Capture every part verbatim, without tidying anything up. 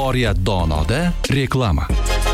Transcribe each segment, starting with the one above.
Oriyat Donoda reklama.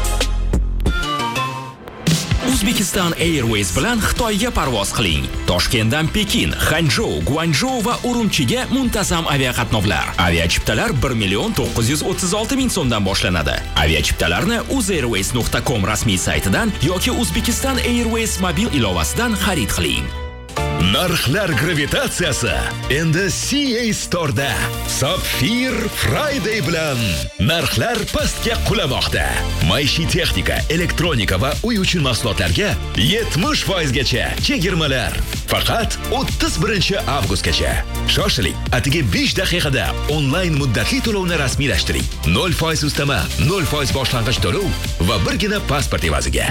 Uzbekistan Airways bilan Xitoyga parvoz qiling. Toshkentdan Pekin, Hanzhou, Guangzhou va Urumchiga muntazam aviaqatnovlar. Aviachiptalar bir million to'qqiz yuz o'ttiz olti ming so'mdan boshlanadi. Aviachiptalarni uzairways nuqta com rasmiy saytidan yoki Uzbekistan Airways mobil ilovasidan xarid qiling. Narxlar gravitatsiyasi endi C A Store'da. Sapphire Friday bilan narxlar pastga qulamoqda. Maishiy texnika, elektronika va uy uchun mahsulotlarga yetmish foiz gacha chegirmalar. Faqat o'ttiz birinchi avgustgacha. Shoshiling, atigi besh daqiqada onlayn muddatli to'lovni rasmiylashtiring. nol foiz ustama, nol foiz boshlang'ich to'lov va birgina pasport evaziga.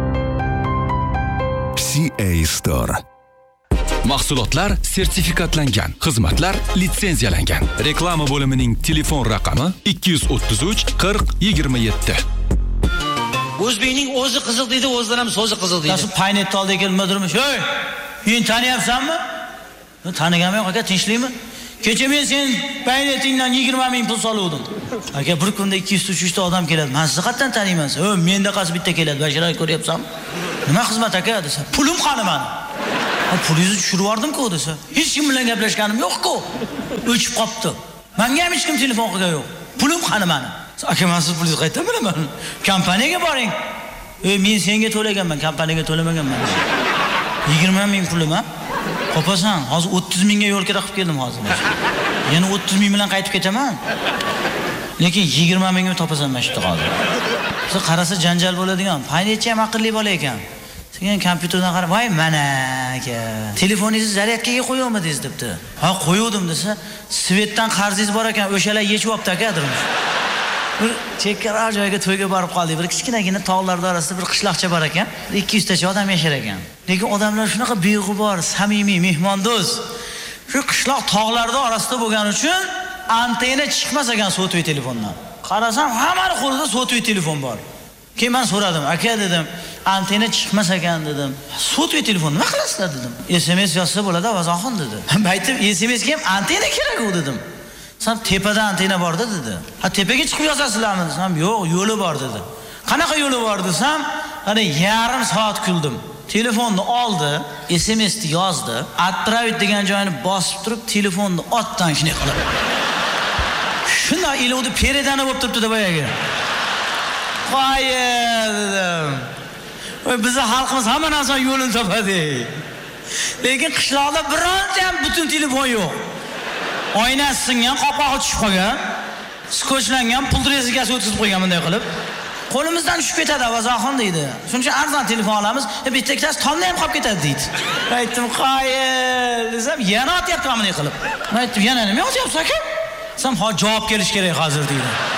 C A Store. Mahsulotlar sertifikatlangan, xizmatlar litsenziyalangan. Reklama bo'limining telefon raqami ikki yuz o'ttiz uch qirq yigirma yetti. O'zbekning o'zi qiziq deydi, o'zidan ham so'zi qiziq deydi. Nasib paynetni oldi kelmadurmish. "Hey, men taniyapsanmi?" "Taniganim yo'q aka, tinchlikmi?" "Kecha men sen paynetingdan yigirma ming pul soluvdim." "Aka, bir kunda ikki yuz uch yuz ta odam keladi. Men sizni qatdan taniyman? "O, menda qasi bitta keladi. Bashiray ko'ryapsanmi?" "Nima xizmat aka?" desa. "Pulim qani meni?" "Pulingizni tushirib yubordim-ku" desa. "Hech kim bilan gaplashganim yo'q-ku. O'chib qopti. Menga ham hech kim telefon qilgan yo'q. Pulim qani meni?" "Aka, men siz pulingizni qayerdan bilaman? Kompaniyaga boring." "E, men senga to'laganman, kompaniyaga to'lamaganman." yigirma ming pulim ha? Qopasan, hozir o'ttiz mingga yo'l kira qilib keldim hozir. Yana o'ttiz ming bilan qaytib ketaman. Lekin yigirma mingni topasan mana shu hozir. Siz qarasa janjal bo'ladigan. Paynetchi ham aqlli bola ekan. Sen kompyuterdan qarab, "Voy, mana aka, telefoningizni zaryadkaga qo'yavmidingiz?" debdi. "Ha, qo'yuvdim" desa, "Svetdan qarzingiz bor ekan, o'shalar yechib olibdi aka" dedim. Bir chekkaroq joyga to'yga borib qoldik. Bir kichkinagina tog'lar orasida bir qishloqcha bor ekan. ikki yuz tacha odam yashar ekan. Lekin odamlar shunaqa beg'ubor, samimiy, mehmondo'st. Shu qishloq tog'larda orasida bo'lgani uchun antena chiqmas ekan sotuvey telefondan. Qarasam, hammaning qo'lida sotuvey telefon bor. Keyin men so'radim, "Aka" dedim, "antena chiqmas ekan" dedim. "Sotuvey telefon nima qilasizlar?" dedim. "S M S yozsa bo'ladi, Vazoxon" dedi. Men aytdim, "S M S ga ham antena kerak-ku" dedim. "Sen tepada antena bor-da" dedi. "Ha, tepaga chiqib yozasizlarmi?" desam, "Yo'q, yo'li bor" dedi. "Qanaqa yo'li bor?" desam, "Ana yarim soat kuldim. Telefonni oldi, S M S ni yozdi, отправить degan joyini bosib turib, telefonni otdan shunday qilib. Shunday ilovdi peredani bo'lib turibdi-da boyaga. "Qo'y" dedim. Voy, bizning xalqimiz hamma narsa yo'lini topadi. Lekin qishloqda bironta ham butun telefon yo'q. Oynasi singan, qopog'i tushib qolgan, skochlangan, pul rezigasi o'tkazib qo'ygan bunday qilib. Qo'limizdan tushib ketadi, Vazoxon deydi. Shuning uchun arzon telefon olamiz, bitta ikkitasi tomda ham qolib ketadi deydi. Aytdim, "Qo'y" desam, yana otyapti bunday qilib. Men aytdim, "Yana nima otyapsiz aka?" Desam, "Hozir javob kelish kerak hozir" deydi.